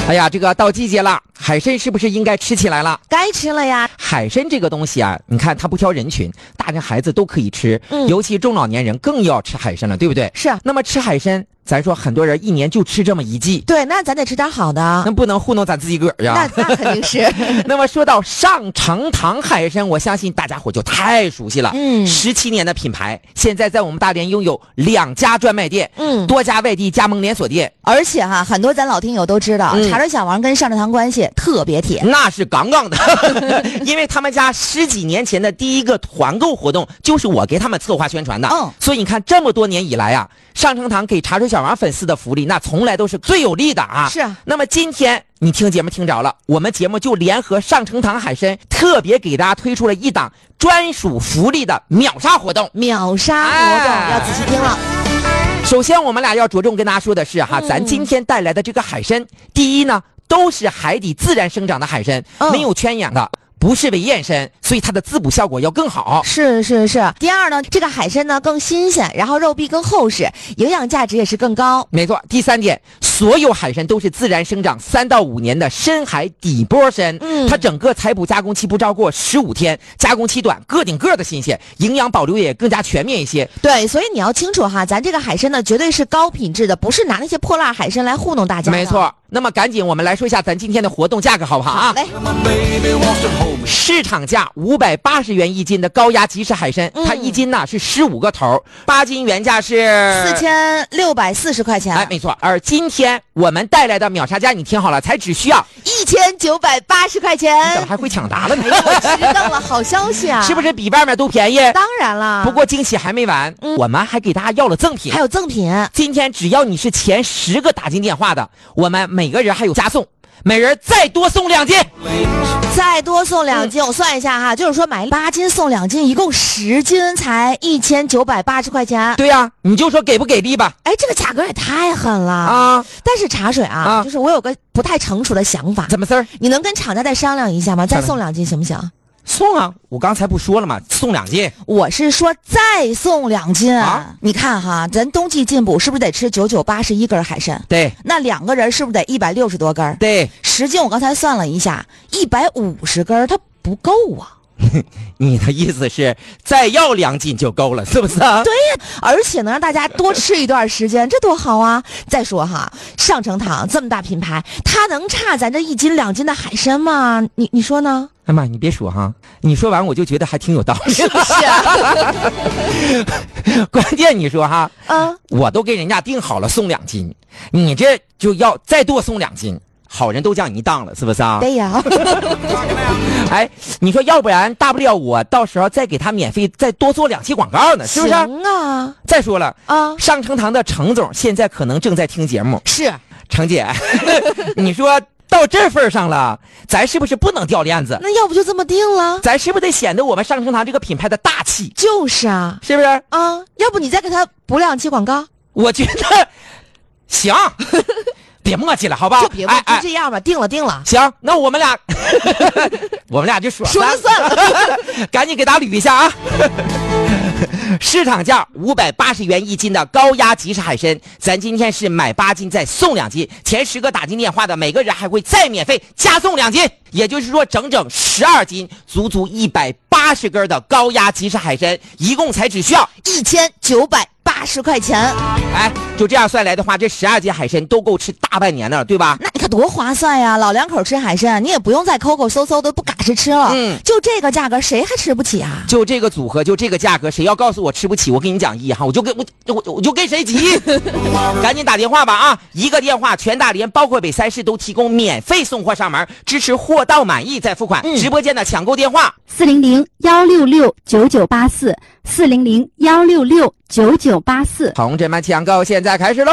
哎呀，这个到季节了，海参是不是应该吃起来了？ 该吃了呀。 海参这个东西啊，你看它不挑人群，大人孩子都可以吃，尤其中老年人更要吃海参了，对不对？ 是。 那么吃海参，咱说很多人一年就吃这么一季， 对，那咱得吃点好的， 那不能糊弄咱自己个儿呀。 那肯定是。 那么说到上城堂海参，我相信大家伙就太熟悉了。17年的品牌，现在在我们大连拥有2家专卖店，多家外地加盟连锁店， 而且哈，很多咱老听友都知道，茶水小王跟上城堂关系特别铁， 那是杠杠的，因为他们家10几年前的第一个团购活动就是我给他们策划宣传的，所以你看这么多年以来啊，上城堂给茶水小王粉丝的福利那从来都是最有利的啊。 是啊。 那么今天你听节目听着了，我们节目就联合上城堂海参特别给大家推出了一档专属福利的秒杀活动。 秒杀活动，要仔细听了。 首先我们俩要着重跟大家说的是哈，咱今天带来的这个海参，第一呢都是海底自然生长的海参，没有圈养的，不是为验参，所以它的滋补效果要更好。 是。第二呢，这个海参呢更新鲜，然后肉壁更厚实，营养价值也是更高。 没错。第三点，所有海参都是自然生长3到5年的深海底波参，它整个采捕加工期不超过15天，加工期短，个顶个的新鲜，营养保留也更加全面一些。 对，所以你要清楚哈，咱这个海参呢绝对是高品质的，不是拿那些破烂海参来糊弄大家的。 没错。那么赶紧我们来说一下咱今天的活动价格好不好啊？ 来， 市场价580元一斤的高压即食海参，它一斤呢是15个头，8斤原价是 4640块钱。 哎，没错。而今天我们带来的秒杀价，你听好了，才只需要 1980块钱。 你怎么还会抢答了呢？ 我知道了，好消息啊！ 是不是比外面都便宜？ 当然了。 不过惊喜还没完，我们还给大家要了赠品。 还有赠品。 今天只要你是前10个打进电话的，我们每个人还有加送，每人再多送2斤。 再多送2斤，我算一下哈，就是说买8斤送2斤，一共10斤才1980块钱。 对呀，你就说给不给力吧。 哎，这个价格也太狠了啊！ 但是茶水啊，就是我有个不太成熟的想法。 怎么事儿？ 你能跟厂家再商量一下吗？再送2斤行不行？ 送啊！我刚才不说了吗？送2斤。 我是说再送2斤啊！你看哈，咱冬季进补是不是得吃9981根海参？ 对。 那2个人是不是得160多根？ 对。 10斤我刚才算了一下，150根它不够啊。 你的意思是再要2斤就够了，是不是啊？ 对呀，而且能让大家多吃一段时间，这多好啊！再说哈，上城堂这么大品牌，它能差咱这1斤2斤的海参吗？你说呢？ 哎妈，你别说哈，你说完我就觉得还挺有道理， 是不是啊？ 关键你说哈，我都给人家定好了送2斤，你这就要再多送2斤。好人都叫你当了，是不是啊？ 对呀。 哎，你说要不然大不了我到时候再给他免费再多做2期广告呢，是不是？ 行啊。 再说了啊， 上城堂的程总现在可能正在听节目。 是。 程姐，你说到这份上了，咱是不是不能掉链子？ 那要不就这么定了？ 咱是不是得显得我们上城堂这个品牌的大气？ 就是啊， 是不是啊？要不你再给他补2期广告？ 我觉得行。别磨叽了，好吧？ 就别磨，就这样吧，定了。 行，那我们俩，我们俩就说了算了， 赶紧给大家捋一下啊！市场价580元一斤的高压即食海参，咱今天是买8斤再送2斤，前10个打进电话的每个人还会再免费加送2斤，也就是说整整12斤，足足180根的高压即食海参，一共才只需要 1980块钱。 哎，就这样算来的话，这12斤海参都够吃大半年了，对吧？ 那你可多划算呀！老两口吃海参，你也不用再抠抠搜搜的不嘎吱吃了。就这个价格，谁还吃不起啊？ 就这个组合，就这个价格，谁要告诉我吃不起，我跟你讲哈，我就跟谁急。赶紧打电话吧啊！一个电话，全大连包括北3市都提供免费送货上门，支持货到满意再付款。直播间的抢购电话 400-166-9984，400-166-9984。 同志们，抢购现在开始喽！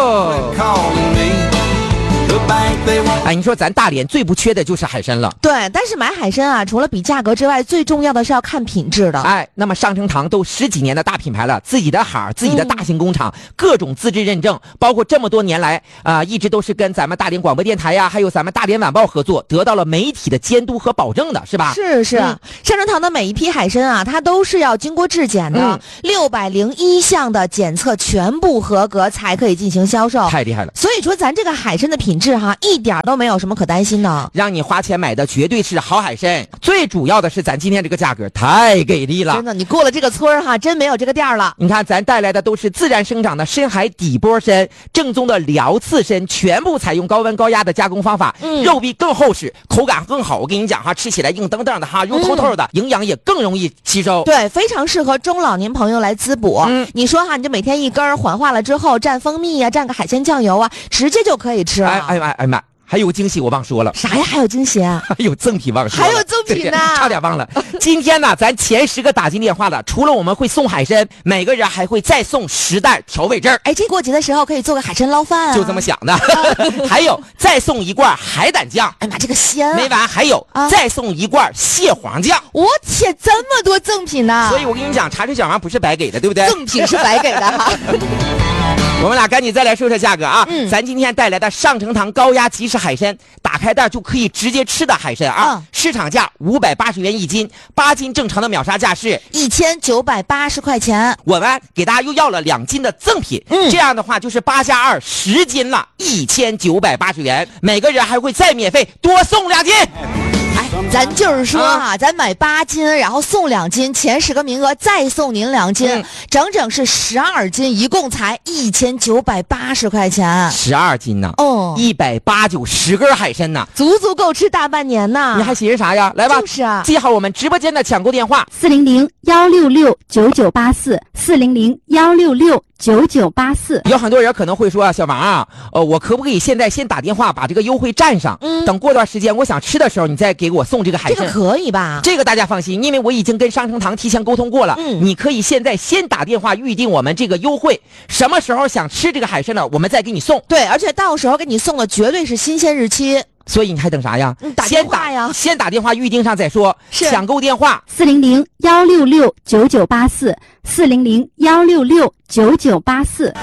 哎，你说咱大连最不缺的就是海参了。 对，但是买海参啊，除了比价格之外，最重要的是要看品质的。 哎，那么上城堂都10几年的大品牌了，自己的海，自己的大型工厂，各种资质认证，包括这么多年来一直都是跟咱们大连广播电台呀，还有咱们大连晚报合作，得到了媒体的监督和保证的，是吧？ 是。上城堂的每一批海参啊，它都是要经过质检的，601项的检测全部合格才可以进行销售。 太厉害了！ 所以说咱这个海参的品质质哈，一点都没有什么可担心的。 让你花钱买的绝对是好海参，最主要的是咱今天这个价格太给力了。 真的，你过了这个村哈，真没有这个店了。 你看，咱带来的都是自然生长的深海底波参，正宗的辽刺参，全部采用高温高压的加工方法，肉壁更厚实，口感更好。我跟你讲哈，吃起来硬登登的哈，肉透透的，营养也更容易吸收。 对，非常适合中老年朋友来滋补。你说哈，你就每天一根，缓化了之后蘸蜂蜜呀，蘸个海鲜酱油啊，直接就可以吃了。 哎妈！还有惊喜我忘说了。 啥呀？还有惊喜啊？ 还有赠品忘说了。 还有赠品呢？ 差点忘了。今天呢，咱前10个打进电话的，除了我们会送海参，每个人还会再送10袋调味汁。 哎，这过节的时候可以做个海参捞饭啊。 就这么想的。还有再送1罐海胆酱。 哎妈，这个鲜啊！ 没完，还有再送1罐蟹黄酱。 我天，这么多赠品呢！ 所以我跟你讲，茶水小王不是白给的，对不对？ 赠品是白给的哈。 我们俩赶紧再来说说价格啊！咱今天带来的上城堂高压即食海参，打开袋就可以直接吃的海参啊！市场价580元1斤，8斤正常的秒杀价是 1980块钱。 我们给大家又要了2斤的赠品，这样的话就是8加2 10斤了，1980元，每个人还会再免费多送2斤。 哎，咱就是说啊，咱买8斤，然后送2斤，前10个名额再送您2斤，整整是12斤，一共才1980块钱。 12斤呢？189，10根海参呢， 足足够吃大半年呢。 你还寻思啥呀？来吧， 就是啊， 记好我们直播间的抢购电话 ：400-166-9984，400-166-9984。 有很多人可能会说啊，小王啊，我可不可以现在先打电话把这个优惠占上？等过段时间我想吃的时候，你再给我送这个海参。 这个可以吧？ 这个大家放心，因为我已经跟商城堂提前沟通过了。你可以现在先打电话预定我们这个优惠，什么时候想吃这个海参了，我们再给你送。 对，而且到时候给你送的绝对是新鲜日期。 所以你还等啥呀？ 打电话呀！ 先打电话预定上再说。抢购电话 ：400-166-9984，400-166-9984。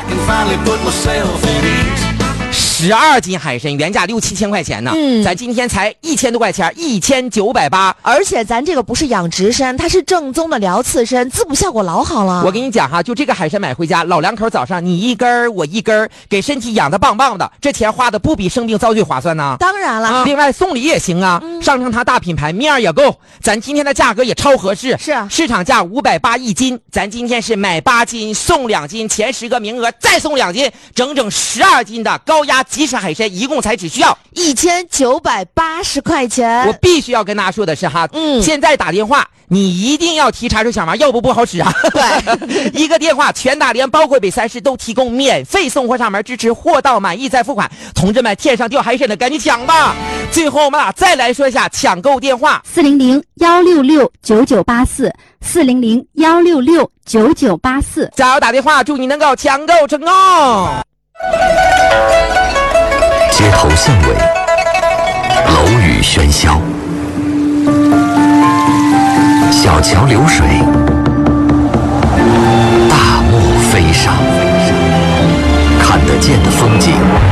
12斤海参原价6、7千块钱呢，咱今天才1000多块钱，1980。 而且咱这个不是养殖参，它是正宗的辽刺参，滋补效果老好了。 我跟你讲哈，就这个海参买回家，老两口早上你一根我一根，给身体养得棒棒的，这钱花的不比生病遭罪划算呢？ 当然了， 另外送礼也行啊，上城堂大品牌面也够，咱今天的价格也超合适。 是市场价580一斤，咱今天是买8斤送2斤，前10个名额再送2斤，整整12斤的高压即食海参，一共才只需要 1980块钱。 我必须要跟大家说的是哈，现在打电话你一定要提茶水小王，要不好使啊。 对， 一个电话全大连包括北3市都提供免费送货上门，支持货到满意再付款。同志们，天上掉海参的赶紧抢吧！最后我们俩再来说一下抢购电话 ：400-166-9984，400-166-9984。 加油打电话，祝你能够抢购成功。 街头巷尾，楼宇喧嚣，小桥流水，大漠飞沙，看得见的风景